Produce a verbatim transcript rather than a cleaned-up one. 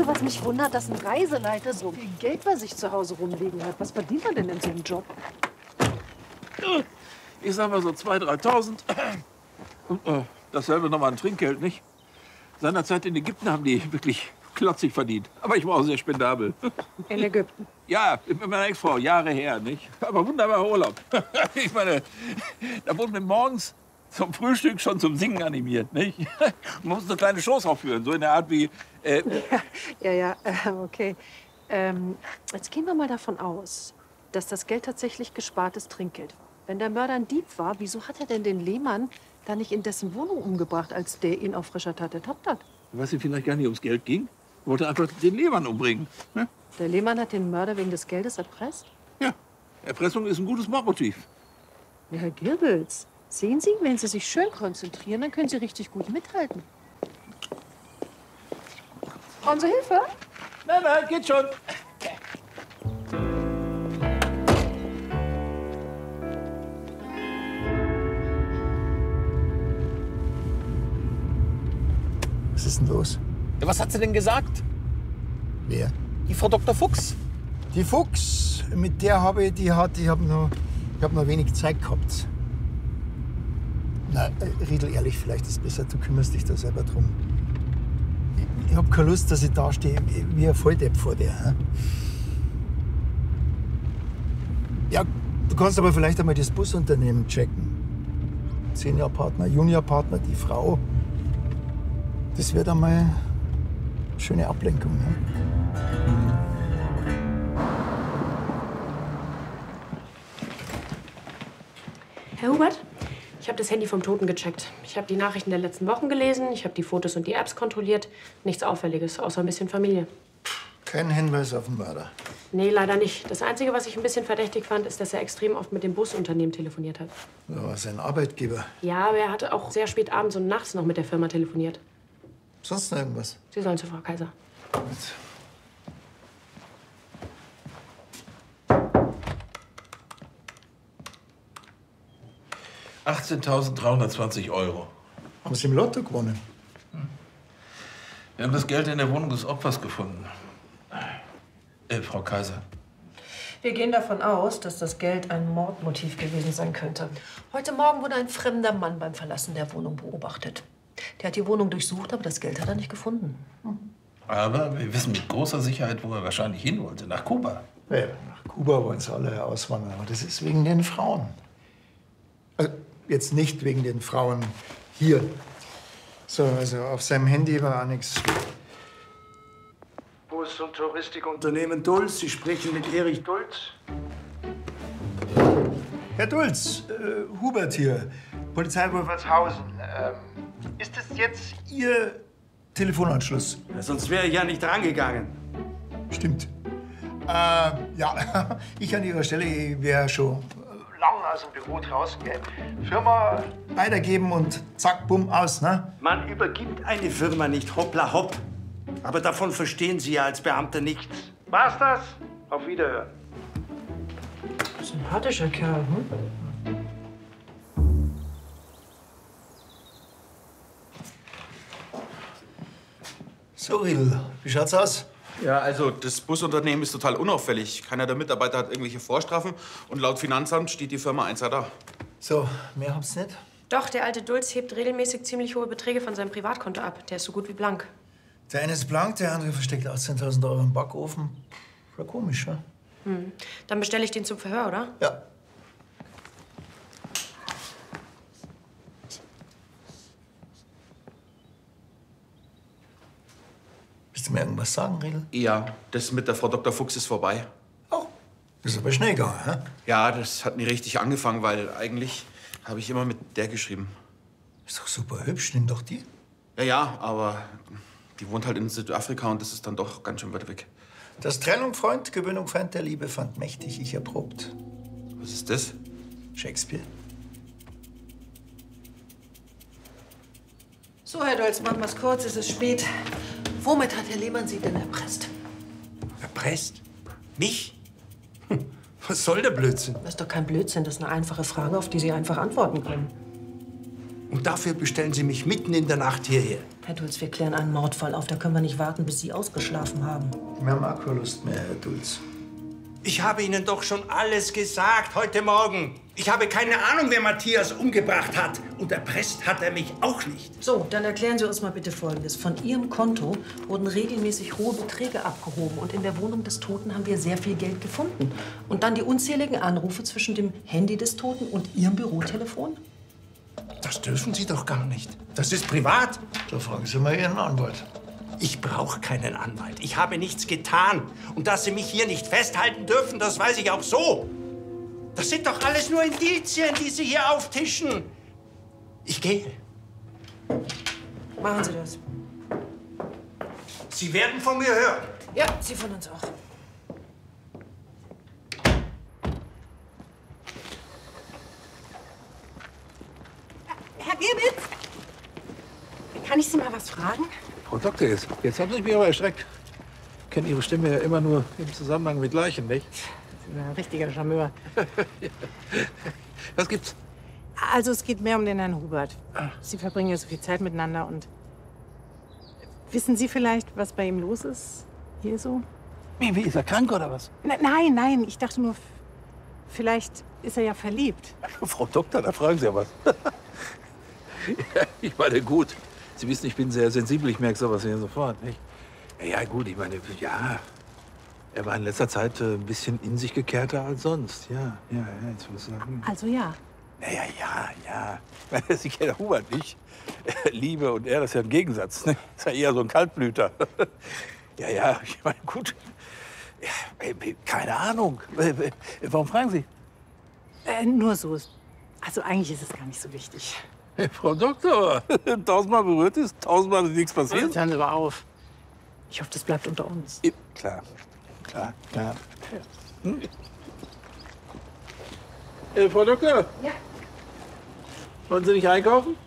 du, was mich wundert, dass ein Reiseleiter so viel Geld bei sich zu Hause rumliegen hat? Was verdient er denn in so einem Job? Ich sag mal so zweitausend, dreitausend. Und äh, dasselbe nochmal an Trinkgeld, nicht? Seinerzeit in Ägypten haben die wirklich klotzig verdient. Aber ich war auch sehr spendabel. In Ägypten? Ja, mit meiner Ex-Frau, Jahre her, nicht? Aber wunderbarer Urlaub. Ich meine, da wurde mir morgens zum Frühstück schon zum Singen animiert, nicht? Man muss eine kleine Shows aufführen, so in der Art wie... Äh ja, ja, ja, okay. Ähm, jetzt gehen wir mal davon aus, dass das Geld tatsächlich gespartes Trinkgeld war. Wenn der Mörder ein Dieb war, wieso hat er denn den Lehmann da nicht in dessen Wohnung umgebracht, als der ihn auf frischer Tat ertappt hat? Was ihm vielleicht gar nicht ums Geld ging? Er wollte einfach den Lehmann umbringen. Ne? Der Lehmann hat den Mörder wegen des Geldes erpresst? Ja, Erpressung ist ein gutes Mordmotiv. Ja, Herr Girbels, sehen Sie, wenn Sie sich schön konzentrieren, dann können Sie richtig gut mithalten. Brauchen Sie Hilfe? Nein, nein, geht schon. Was ist denn los? Ja, was hat sie denn gesagt? Wer? Die Frau Doktor Fuchs. Die Fuchs, mit der habe ich, die hat, ich habe noch, ich hab noch wenig Zeit gehabt. Na, äh, Riedel, ehrlich, vielleicht ist es besser, du kümmerst dich da selber drum. Ich, ich habe keine Lust, dass ich da stehe wie ein Volldepp vor dir. Hm? Ja, du kannst aber vielleicht einmal das Busunternehmen checken. Seniorpartner, Juniorpartner, die Frau. Das wird einmal eine schöne Ablenkung. Ne? Herr Hubert, ich habe das Handy vom Toten gecheckt. Ich habe die Nachrichten der letzten Wochen gelesen, ich habe die Fotos und die Apps kontrolliert. Nichts Auffälliges, außer ein bisschen Familie. Kein Hinweis auf den Mörder. Nee, leider nicht. Das Einzige, was ich ein bisschen verdächtig fand, ist, dass er extrem oft mit dem Busunternehmen telefoniert hat. Ja, sein Arbeitgeber. Ja, aber er hat auch sehr spät abends und nachts noch mit der Firma telefoniert. Sonst noch irgendwas? Sie sollen zu Frau Kaiser. Gut. achtzehntausenddreihundertzwanzig Euro. Haben Sie im Lotto gewonnen? Wir haben das Geld in der Wohnung des Opfers gefunden. Äh, Frau Kaiser. Wir gehen davon aus, dass das Geld ein Mordmotiv gewesen sein könnte. Heute Morgen wurde ein fremder Mann beim Verlassen der Wohnung beobachtet. Der hat die Wohnung durchsucht, aber das Geld hat er nicht gefunden. Hm. Aber wir wissen mit großer Sicherheit, wo er wahrscheinlich hin wollte. Nach Kuba. Ja, nach Kuba wollen sie alle auswandern, aber das ist wegen den Frauen. Also jetzt nicht wegen den Frauen hier. So, also auf seinem Handy war auch nichts. Bus- und Touristikunternehmen Dulz. Sie sprechen mit Erich Dulz. Herr Dulz, äh, Hubert hier, Polizei Wolfertshausen. Ähm, ist das jetzt Ihr Telefonanschluss? Ja, sonst wäre ich ja nicht rangegangen. Stimmt. Äh, ja, ich an Ihrer Stelle wäre schon lang aus dem Büro draußen. Gell? Firma weitergeben und zack, bumm, aus, ne? Man übergibt eine Firma nicht hoppla hopp. Aber davon verstehen Sie ja als Beamter nichts. War's das? Auf Wiederhören. Sympathischer Kerl, hm? So, Riedel, wie schaut's aus? Ja, also das Busunternehmen ist total unauffällig. Keiner der Mitarbeiter hat irgendwelche Vorstrafen. Und laut Finanzamt steht die Firma eins A da. So, mehr habt's nicht? Doch, der alte Dulz hebt regelmäßig ziemlich hohe Beträge von seinem Privatkonto ab. Der ist so gut wie blank. Der eine ist blank, der andere versteckt achtzehntausend Euro im Backofen. War komisch, ne? Hm. Dann bestelle ich den zum Verhör, oder? Ja. Willst du mir irgendwas sagen, Riedel? Ja, das mit der Frau Doktor Fuchs ist vorbei. Oh, das ist aber schnell gegangen, hä? Ja, das hat nie richtig angefangen, weil eigentlich habe ich immer mit der geschrieben. Ist doch super hübsch, nimm doch die. Ja, ja, aber die wohnt halt in Südafrika und das ist dann doch ganz schön weit weg. Das Trennung Freund, Gewöhnung Feind der Liebe fand mächtig ich erprobt. Was ist das? Shakespeare. So, Herr Dolz, machen wir's kurz, es ist spät. Womit hat Herr Lehmann Sie denn erpresst? Erpresst? Mich? Hm. Was soll der Blödsinn? Das ist doch kein Blödsinn, das ist eine einfache Frage, auf die Sie einfach antworten können. Und dafür bestellen Sie mich mitten in der Nacht hierher. Herr Dulz, wir klären einen Mordfall auf. Da können wir nicht warten, bis Sie ausgeschlafen haben. Wir haben auch keine Lust mehr, Herr Dulz. Ich habe Ihnen doch schon alles gesagt heute Morgen. Ich habe keine Ahnung, wer Matthias umgebracht hat. Und erpresst hat er mich auch nicht. So, dann erklären Sie uns mal bitte Folgendes. Von Ihrem Konto wurden regelmäßig hohe Beträge abgehoben. Und in der Wohnung des Toten haben wir sehr viel Geld gefunden. Und dann die unzähligen Anrufe zwischen dem Handy des Toten und Ihrem Bürotelefon. Das dürfen Sie doch gar nicht. Das ist privat. Da fragen Sie mal Ihren Anwalt. Ich brauche keinen Anwalt. Ich habe nichts getan. Und dass Sie mich hier nicht festhalten dürfen, das weiß ich auch so. Das sind doch alles nur Indizien, die Sie hier auftischen. Ich gehe. Machen Sie das. Sie werden von mir hören. Ja, Sie von uns auch. Herr Gebitz, kann ich Sie mal was fragen? Frau Doktor, jetzt, jetzt haben Sie mich aber erschreckt. Ich kenne Ihre Stimme ja immer nur im Zusammenhang mit Leichen, nicht? Sie sind ein richtiger Charmeur. Was gibt's? Also es geht mehr um den Herrn Hubert. Sie verbringen ja so viel Zeit miteinander und... Wissen Sie vielleicht, was bei ihm los ist? Hier so? Wie, wie, ist er krank oder was? Na, nein, nein, ich dachte nur, vielleicht ist er ja verliebt. Frau Doktor, da fragen Sie ja was. Ja, ich meine, gut. Sie wissen, ich bin sehr sensibel, ich merke sowas ja sofort, nicht? Ja, ja, gut, ich meine, ja. Er war in letzter Zeit äh, ein bisschen in sich gekehrter als sonst. Ja, ja, ja, jetzt würde ich sagen. Also ja. Ja, ja, ja, ja. Ich meine, Sie kennen Hubert nicht. Liebe und er, das ist ja ein Gegensatz. Ne? Ist ja eher so ein Kaltblüter. Ja, ja, ich meine, gut. Ja, keine Ahnung. Warum fragen Sie? Äh, nur so. Also eigentlich ist es gar nicht so wichtig. Hey, Frau Doktor, tausendmal berührt ist, tausendmal ist nichts passiert. Jetzt hören Sie aber auf. Ich hoffe, das bleibt unter uns. Ja, klar, klar, klar. Hm? Äh, Frau Doktor? Ja. Wollen Sie nicht einkaufen?